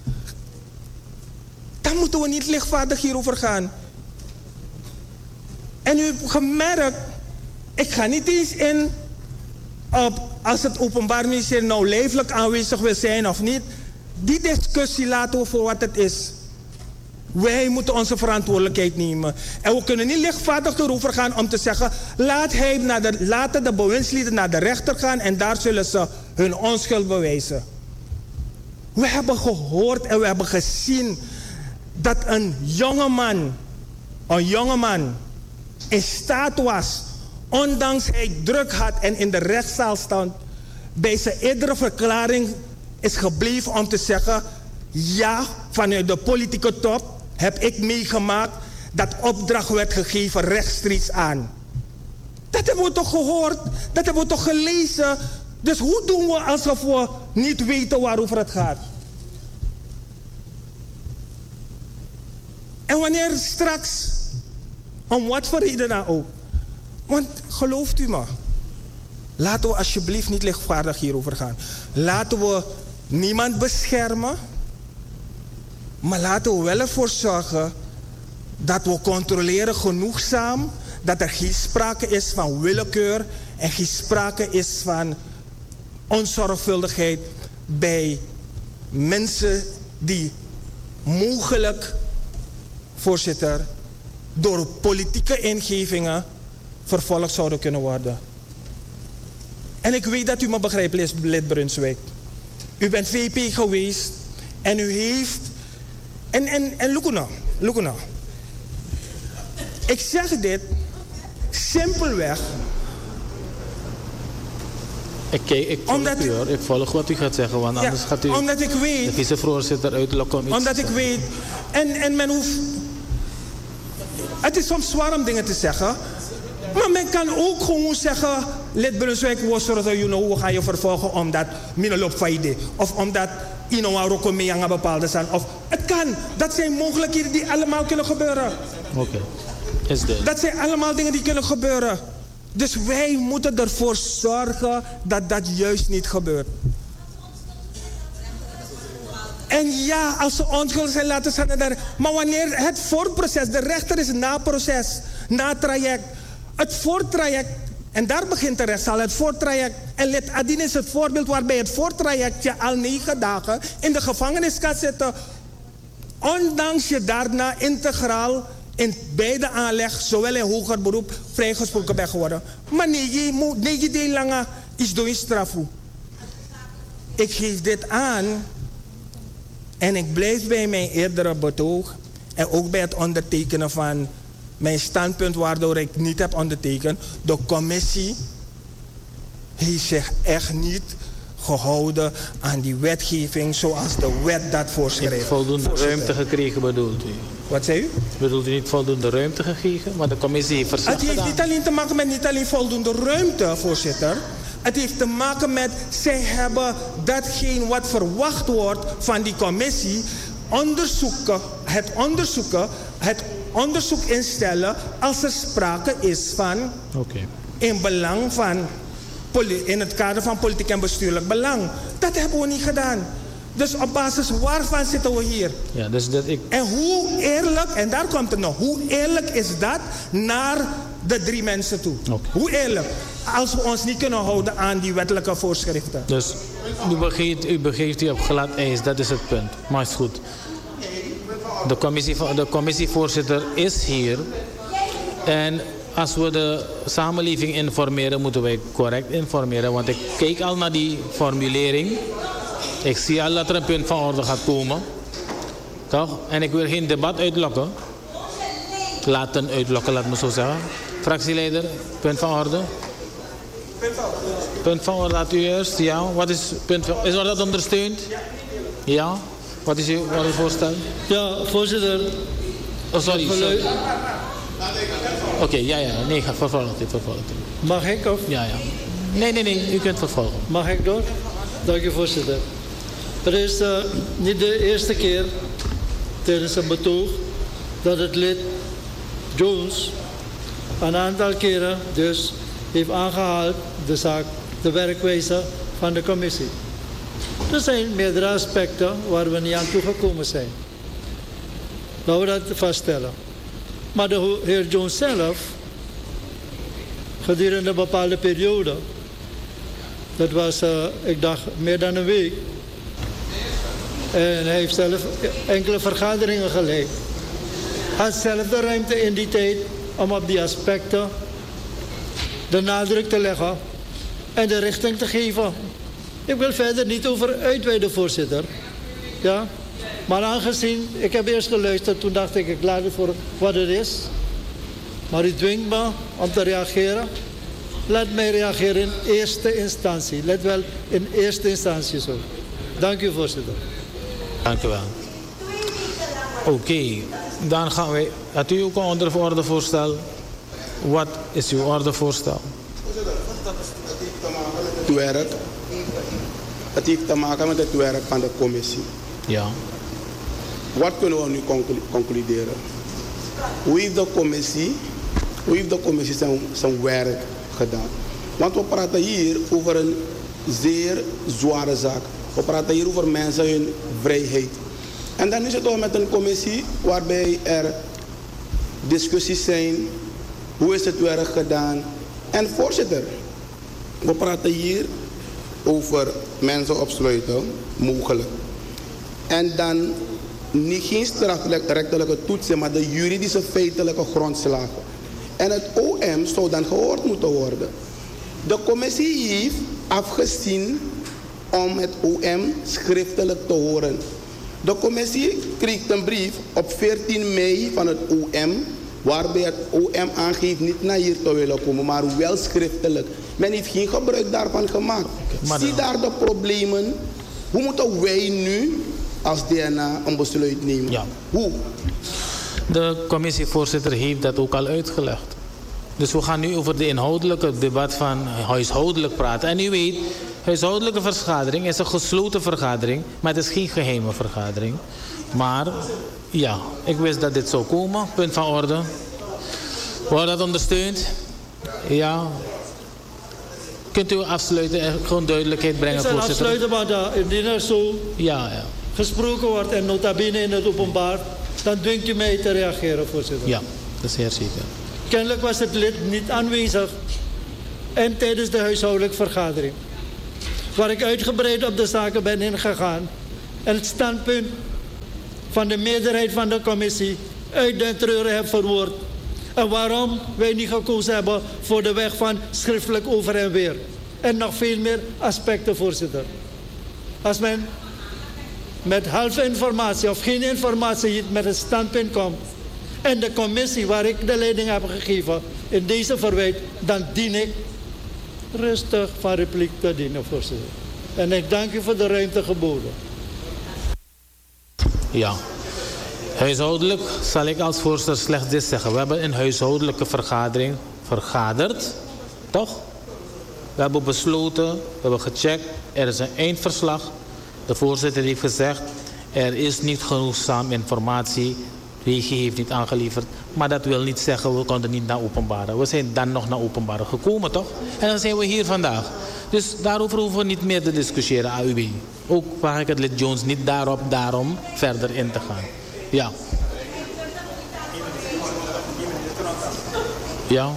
dan moeten we niet lichtvaardig hierover gaan. En u hebt gemerkt, ik ga niet eens in op als het Openbaar Ministerie nou lijfelijk aanwezig wil zijn of niet. Die discussie laten we voor wat het is. Wij moeten onze verantwoordelijkheid nemen. En we kunnen niet lichtvaardig erover gaan om te zeggen, laat hij naar de, laten de bewindslieden naar de rechter gaan en daar zullen ze hun onschuld bewijzen. We hebben gehoord en we hebben gezien dat een jongeman, een jongeman in staat was, ondanks hij druk had en in de rechtszaal stond, bij zijn eerdere verklaring is gebleven om te zeggen, ja, vanuit de politieke top heb ik meegemaakt dat opdracht werd gegeven rechtstreeks aan. Dat hebben we toch gehoord, dat hebben we toch gelezen. Dus hoe doen we alsof we niet weten waarover het gaat? En wanneer straks, om wat voor reden dan ook, want gelooft u me, laten we alsjeblieft niet lichtvaardig hierover gaan. Laten we niemand beschermen, maar laten we wel ervoor zorgen dat we controleren genoegzaam dat er geen sprake is van willekeur en geen sprake is van onzorgvuldigheid bij mensen die mogelijk, voorzitter, door politieke ingevingen vervolgd zouden kunnen worden. En ik weet dat u me begrijpt, lid Brunswijk. U bent V P geweest en u heeft... En, en, en look nou, look nou. Ik zeg dit simpelweg. Ik, kijk, ik, volg omdat, u, hoor. Ik volg wat u gaat zeggen, want anders ja, gaat u omdat ik weet, de vicevoorzitter uitlokken om iets Omdat te ik zeggen. weet... En, en men hoeft... Het is soms zwaar om dingen te zeggen. Maar men kan ook gewoon zeggen, lid Brunswijk, you know, we gaan je vervolgen omdat minolop faide. Of omdat ino roko mee aan bepaalde zijn. Of het kan. Dat zijn mogelijkheden die allemaal kunnen gebeuren. Oké. Okay. Is dit. Dat zijn allemaal dingen die kunnen gebeuren. Dus wij moeten ervoor zorgen dat dat juist niet gebeurt. En ja, als ze onschuldig zijn, laten ze naar daar. Maar wanneer het voorproces, de rechter is na proces, na traject. Het voortraject, en daar begint de rechtszaal, het voortraject. En lid Adine is het voorbeeld waarbij het voortraject je al negen dagen in de gevangenis kan zitten. Ondanks je daarna integraal in beide aanleg, zowel in hoger beroep, vrijgesproken bent geworden. Maar nee, je moet negen deel langer is door je straf. Ik geef dit aan en ik blijf bij mijn eerdere betoog en ook bij het ondertekenen van mijn standpunt waardoor ik niet heb ondertekend. De commissie heeft zich echt niet gehouden aan die wetgeving zoals de wet dat voorschrijft. Voldoende ruimte gekregen bedoelt u? Wat zei u? Bedoelt u niet voldoende ruimte gegeven? Maar de commissie heeft verslag Het heeft gedaan. niet alleen te maken met niet alleen voldoende ruimte, voorzitter. Het heeft te maken met, zij hebben datgene wat verwacht wordt van die commissie, onderzoeken, het onderzoeken, het onderzoek instellen als er sprake is van, Okay. in belang van, in het kader van politiek en bestuurlijk belang. Dat hebben we niet gedaan. Dus op basis waarvan zitten we hier? Ja, dus dat ik... En hoe eerlijk, en daar komt het nog, hoe eerlijk is dat naar de drie mensen toe? Okay. Hoe eerlijk? Als we ons niet kunnen houden aan die wettelijke voorschriften. Dus u begeeft u, begeeft u op glad ijs, dat is het punt. Maar is goed. De, commissie, de commissievoorzitter is hier. En als we de samenleving informeren, moeten wij correct informeren. Want ik keek al naar die formulering. Ik zie al dat er een punt van orde gaat komen. Toch? En ik wil geen debat uitlokken. Laten uitlokken, laat me zo zeggen. Fractieleider, punt van orde. Punt van orde had u eerst, ja. Wat is punt van, is er dat ondersteund? Ja. Wat is uw, wat is uw voorstel? Ja, voorzitter. Oh, sorry. sorry. Oké, okay, ja, ja. Nee, ga vervolgen. Vervolgen. Mag ik of? Ja, ja. Nee, nee, nee. U kunt vervolgen. Mag ik door? Dank u, voorzitter. Het is uh, niet de eerste keer tijdens een betoog dat het lid Jones een aantal keren dus heeft aangehaald de zaak, de werkwijze van de commissie. Er zijn meerdere aspecten waar we niet aan toegekomen zijn. Laten we dat vaststellen. Maar de heer Jones zelf, gedurende een bepaalde periode, dat was, uh, ik dacht, meer dan een week. En hij heeft zelf enkele vergaderingen geleid. Hij had zelf de ruimte in die tijd om op die aspecten de nadruk te leggen en de richting te geven. Ik wil verder niet over uitweiden, voorzitter. Ja? Maar aangezien, ik heb eerst geluisterd, toen dacht ik, ik laat het voor wat het is. Maar u dwingt me om te reageren. Laat mij reageren in eerste instantie. Let wel, in eerste instantie zo. Dank u, voorzitter. Dank u wel. Oké, okay, dan gaan wij. Had u ook een ander ordevoorstel? Wat is uw ordevoorstel? Het werk. Het heeft te maken met het werk van de commissie. Ja. Wat kunnen we nu conclu concluderen? Hoe heeft de commissie, hoe heeft de commissie zijn, zijn werk gedaan? Want we praten hier over een zeer zware zaak. We praten hier over mensen hun vrijheid. En dan is het toch met een commissie waarbij er discussies zijn. Hoe is het werk gedaan? En voorzitter, we praten hier over mensen opsluiten, mogelijk. En dan niet geen strafrechtelijke toetsen, maar de juridische feitelijke grondslagen. En het O M zou dan gehoord moeten worden. De commissie heeft afgezien om het O M schriftelijk te horen. De commissie kreeg een brief op veertien mei van het O M, waarbij het O M aangeeft niet naar hier te willen komen, maar wel schriftelijk. Men heeft geen gebruik daarvan gemaakt. Okay, zie daar de problemen. Hoe moeten wij nu als D N A een besluit nemen? Ja. Hoe? De commissievoorzitter heeft dat ook al uitgelegd. Dus we gaan nu over de inhoudelijke debat van huishoudelijk praten. En u weet, huishoudelijke vergadering is een gesloten vergadering, maar het is geen geheime vergadering. Maar ja, ik wist dat dit zou komen. Punt van orde. Wordt dat ondersteund? Ja. Kunt u afsluiten en gewoon duidelijkheid brengen, ik voorzitter? afsluiten, maar dat, indien er zo ja, ja. gesproken wordt en nota bene in het openbaar, dan dwingt u mij te reageren, voorzitter. Ja, dat is heel zeker. Kennelijk was het lid niet aanwezig en tijdens de huishoudelijke vergadering, waar ik uitgebreid op de zaken ben ingegaan en het standpunt van de meerderheid van de commissie uit den treuren heb verwoord. En waarom wij niet gekozen hebben voor de weg van schriftelijk over en weer. En nog veel meer aspecten, voorzitter. Als men met halve informatie of geen informatie met het standpunt komt en de commissie waar ik de leiding heb gegeven in deze verwijt, dan dien ik rustig van repliek te dienen, voorzitter. En ik dank u voor de ruimte geboden. Ja. Huishoudelijk zal ik als voorzitter slechts dit zeggen. We hebben een huishoudelijke vergadering vergaderd, toch? We hebben besloten, we hebben gecheckt, er is een eindverslag. De voorzitter heeft gezegd, er is niet genoegzaam informatie. W G heeft niet aangeleverd. Maar dat wil niet zeggen, we konden niet naar openbare. We zijn dan nog naar openbare gekomen, toch? En dan zijn we hier vandaag. Dus daarover hoeven we niet meer te discussiëren, A U B. Ook vraag ik het lid Jones niet daarop, daarom verder in te gaan. Ja. Ja.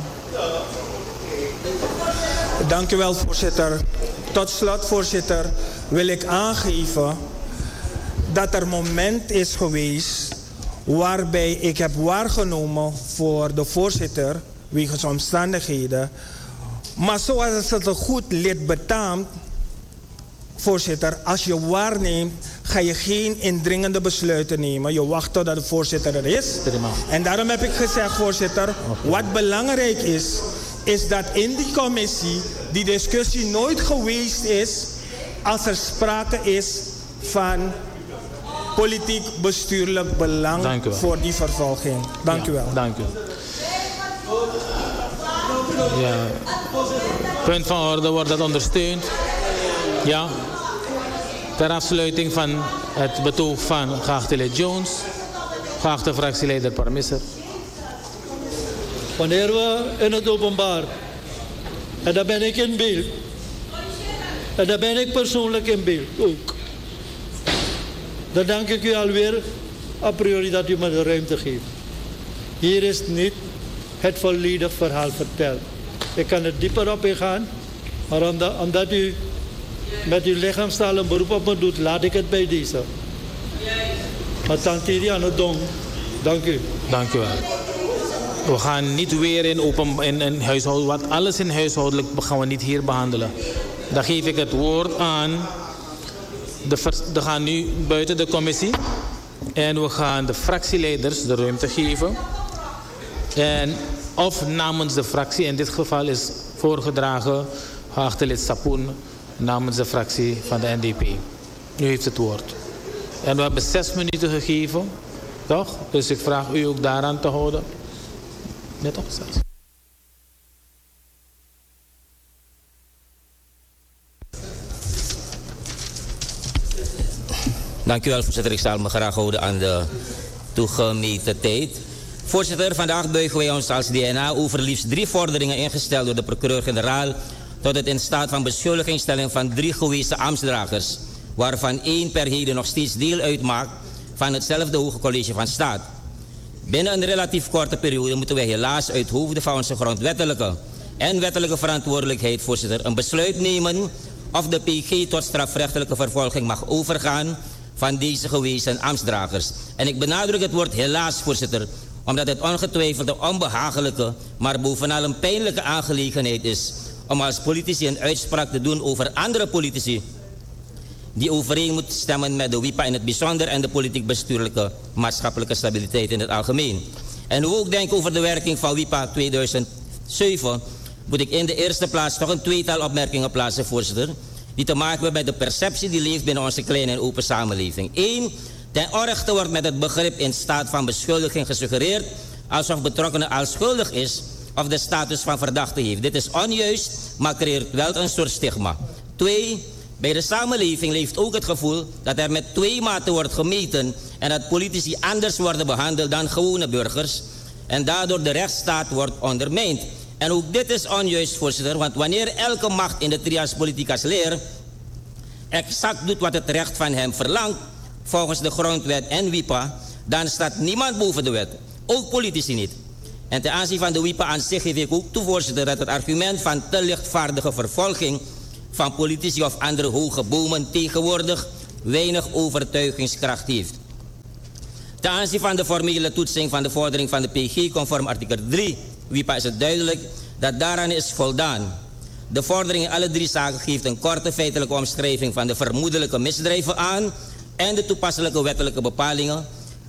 Dank u wel, voorzitter. Tot slot, voorzitter, wil ik aangeven dat er een moment is geweest waarbij ik heb waargenomen voor de voorzitter, wegens omstandigheden. Maar zoals het een goed lid betaamt, voorzitter, als je waarneemt, ga je geen indringende besluiten nemen. Je wacht totdat de voorzitter er is. En daarom heb ik gezegd, voorzitter, wat belangrijk is, is dat in die commissie die discussie nooit geweest is als er sprake is van politiek bestuurlijk belang voor die vervolging. Dank ja, u wel. Dank u. Ja. Punt van orde, wordt dat ondersteund? Ja. Ter afsluiting van het betoog van geachte lid Jones, geachte fractieleider Parmisser. Wanneer we in het openbaar, en daar ben ik in beeld, en daar ben ik persoonlijk in beeld ook, dan dank ik u alweer a priori dat u me de ruimte geeft. Hier is niet het volledige verhaal verteld. Ik kan er dieper op ingaan, maar omdat, omdat u met uw lichaamstaal een beroep op me doet, laat ik het bij deze. Maar tantiri aan het dong. Dank u. Dank u wel. We gaan niet weer in open in, in huishoudelijk, wat alles in huishoudelijk gaan we niet hier behandelen. Dan geef ik het woord aan. De, we gaan nu buiten de commissie en we gaan de fractieleiders de ruimte geven. En of namens de fractie, in dit geval is voorgedragen geachte lid Sapoen namens de fractie van de N D P. U heeft het woord. En we hebben zes minuten gegeven, toch? Dus ik vraag u ook daaraan te houden. Net op zes. Dank u wel, voorzitter. Ik zal me graag houden aan de toegemeten tijd. Voorzitter, vandaag buigen wij ons als D N A over liefst drie vorderingen ingesteld door de procureur-generaal tot het in staat van beschuldiging stellen van drie gewezen ambtsdragers, waarvan één per heden nog steeds deel uitmaakt van hetzelfde Hoge College van Staat. Binnen een relatief korte periode moeten wij helaas uit hoofde van onze grondwettelijke en wettelijke verantwoordelijkheid, voorzitter, een besluit nemen of de P G tot strafrechtelijke vervolging mag overgaan van deze gewezen ambtsdragers. En ik benadruk het woord helaas, voorzitter, omdat het ongetwijfeld een onbehagelijke, maar bovenal een pijnlijke aangelegenheid is om als politici een uitspraak te doen over andere politici die overeen moeten stemmen met de W I P A in het bijzonder en de politiek-bestuurlijke maatschappelijke stabiliteit in het algemeen. En hoe ook denk over de werking van W I P A tweeduizend zeven, moet ik in de eerste plaats toch een tweetal opmerkingen plaatsen, voorzitter, die te maken hebben met de perceptie die leeft binnen onze kleine en open samenleving. Eén, ten origte wordt met het begrip in staat van beschuldiging gesuggereerd alsof betrokkenen al schuldig is of de status van verdachte heeft. Dit is onjuist, maar creëert wel een soort stigma. Twee, bij de samenleving leeft ook het gevoel dat er met twee maten wordt gemeten en dat politici anders worden behandeld dan gewone burgers en daardoor de rechtsstaat wordt ondermijnd. En ook dit is onjuist, voorzitter, want wanneer elke macht in de trias politicas leer exact doet wat het recht van hem verlangt, volgens de grondwet en W I P A, dan staat niemand boven de wet, ook politici niet. En ten aanzien van de W I P A aan zich geef ik ook toe, voorzitter, dat het argument van te lichtvaardige vervolging van politici of andere hoge bomen tegenwoordig weinig overtuigingskracht heeft. Ten aanzien van de formele toetsing van de vordering van de P G conform artikel drie W I P A is het duidelijk dat daaraan is voldaan. De vordering in alle drie zaken geeft een korte feitelijke omschrijving van de vermoedelijke misdrijven aan en de toepasselijke wettelijke bepalingen.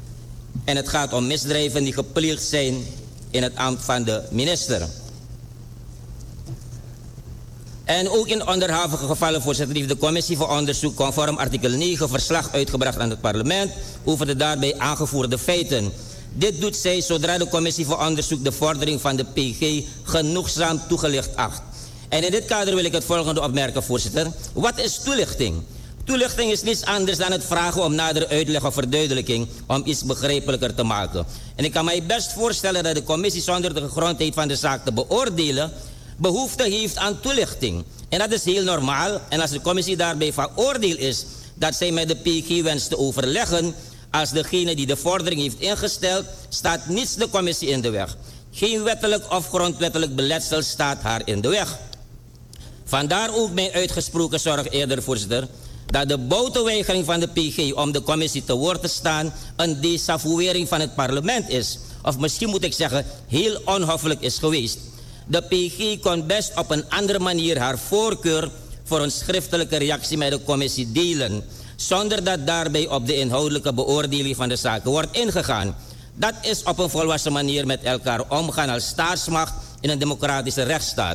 En het gaat om misdrijven die gepleegd zijn in het ambt van de minister. En ook in onderhavige gevallen, voorzitter, heeft de commissie voor onderzoek conform artikel negen verslag uitgebracht aan het parlement over de daarbij aangevoerde feiten. Dit doet zij zodra de commissie voor onderzoek de vordering van de P G genoegzaam toegelicht acht. En in dit kader wil ik het volgende opmerken, voorzitter. Wat is toelichting? Toelichting is niets anders dan het vragen om nadere uitleg of verduidelijking om iets begrijpelijker te maken. En ik kan mij best voorstellen dat de commissie zonder de gegrondheid van de zaak te beoordelen behoefte heeft aan toelichting. En dat is heel normaal. En als de commissie daarbij van oordeel is dat zij met de P G wenst te overleggen, als degene die de vordering heeft ingesteld, staat niets de commissie in de weg. Geen wettelijk of grondwettelijk beletsel staat haar in de weg. Vandaar ook mijn uitgesproken zorg eerder, voorzitter, dat de botenweigering van de P G om de commissie te woord te staan een desavouering van het parlement is. Of misschien moet ik zeggen, heel onhoffelijk is geweest. De P G kon best op een andere manier haar voorkeur voor een schriftelijke reactie met de commissie delen, zonder dat daarbij op de inhoudelijke beoordeling van de zaken wordt ingegaan. Dat is op een volwassen manier met elkaar omgaan als staatsmacht in een democratische rechtsstaat.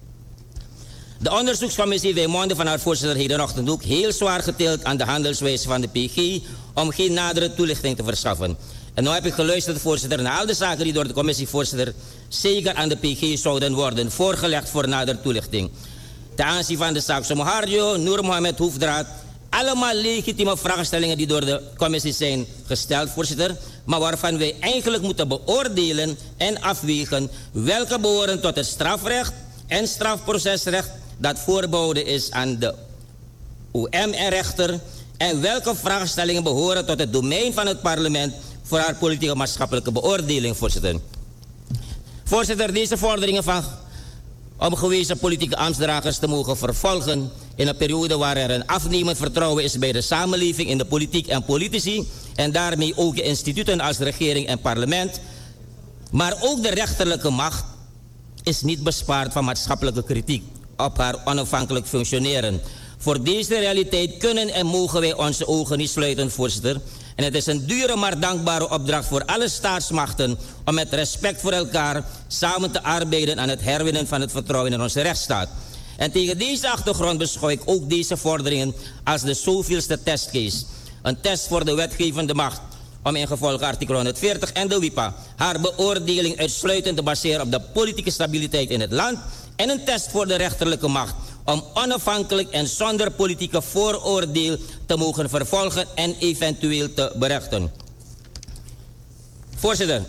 De onderzoekscommissie Weemonde van haar voorzitter hedenochtend ook heel zwaar getild aan de handelswijze van de P G om geen nadere toelichting te verschaffen. En nu heb ik geluisterd, voorzitter, naar al de zaken die door de commissievoorzitter zeker aan de P G zouden worden voorgelegd voor nadere toelichting. Ten aanzien van de zaak Somoharjo, Noor Mohamed Hoefdraad, allemaal legitieme vraagstellingen die door de commissie zijn gesteld, voorzitter, maar waarvan wij eigenlijk moeten beoordelen en afwegen welke behoren tot het strafrecht en strafprocesrecht dat voorbehouden is aan de O M en rechter, en welke vraagstellingen behoren tot het domein van het parlement voor haar politieke maatschappelijke beoordeling, voorzitter. Voorzitter, deze vorderingen van om gewezen politieke ambtsdragers te mogen vervolgen in een periode waar er een afnemend vertrouwen is bij de samenleving in de politiek en politici en daarmee ook de instituten als regering en parlement, maar ook de rechterlijke macht is niet bespaard van maatschappelijke kritiek op haar onafhankelijk functioneren. Voor deze realiteit kunnen en mogen wij onze ogen niet sluiten, voorzitter. En het is een dure maar dankbare opdracht voor alle staatsmachten om met respect voor elkaar samen te arbeiden aan het herwinnen van het vertrouwen in onze rechtsstaat. En tegen deze achtergrond beschouw ik ook deze vorderingen als de zoveelste testcase. Een test voor de wetgevende macht om in gevolge artikel honderdveertig en de W I P A haar beoordeling uitsluitend te baseren op de politieke stabiliteit in het land, en een test voor de rechterlijke macht om onafhankelijk en zonder politieke vooroordeel te mogen vervolgen en eventueel te berechten. Voorzitter,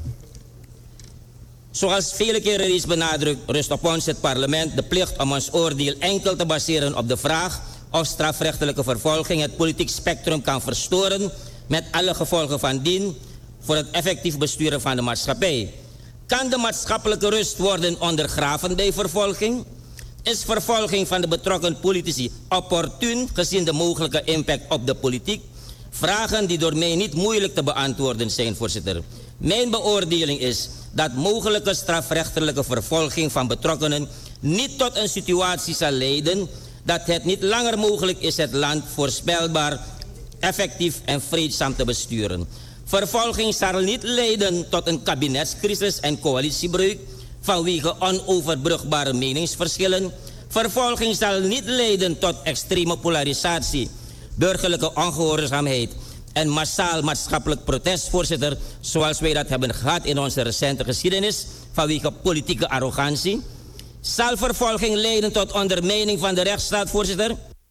zoals vele keren reeds benadrukt, rust op ons het parlement de plicht om ons oordeel enkel te baseren op de vraag of strafrechtelijke vervolging het politiek spectrum kan verstoren met alle gevolgen van dien voor het effectief besturen van de maatschappij. Kan de maatschappelijke rust worden ondergraven bij vervolging? Is vervolging van de betrokken politici opportun gezien de mogelijke impact op de politiek? Vragen die door mij niet moeilijk te beantwoorden zijn, voorzitter. Mijn beoordeling is dat mogelijke strafrechtelijke vervolging van betrokkenen niet tot een situatie zal leiden dat het niet langer mogelijk is het land voorspelbaar, effectief en vreedzaam te besturen. Vervolging zal niet leiden tot een kabinetscrisis en coalitiebreuk vanwege onoverbrugbare meningsverschillen. Vervolging zal niet leiden tot extreme polarisatie, burgerlijke ongehoorzaamheid en massaal maatschappelijk protest, voorzitter, zoals wij dat hebben gehad in onze recente geschiedenis vanwege politieke arrogantie. Zal vervolging leiden tot ondermijning van de rechtsstaat, voorzitter?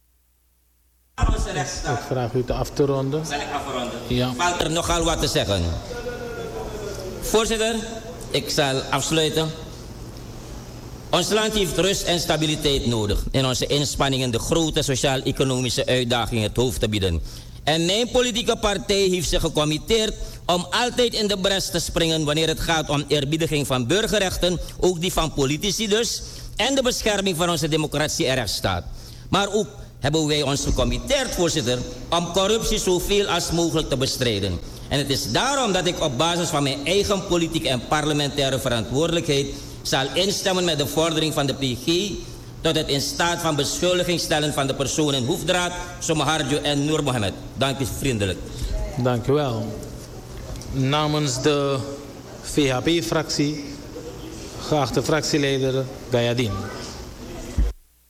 Ik vraag u te af te ronden. Zal ik afronden? Ja. Valt er nogal wat te zeggen? Voorzitter, ik zal afsluiten. Ons land heeft rust en stabiliteit nodig in onze inspanningen de grote sociaal-economische uitdagingen het hoofd te bieden. En mijn politieke partij heeft zich gecommitteerd om altijd in de bres te springen wanneer het gaat om eerbiediging van burgerrechten, ook die van politici dus, en de bescherming van onze democratie en rechtsstaat. Maar ook hebben wij ons gecommitteerd, voorzitter, om corruptie zoveel als mogelijk te bestrijden. En het is daarom dat ik op basis van mijn eigen politieke en parlementaire verantwoordelijkheid zal instemmen met de vordering van de P G tot het in staat van beschuldiging stellen van de personen Hoefdraad, Somoharjo en Noor Mohamed. Dank u vriendelijk. Dank u wel. Namens de V H P-fractie, geachte fractieleider Gayadin.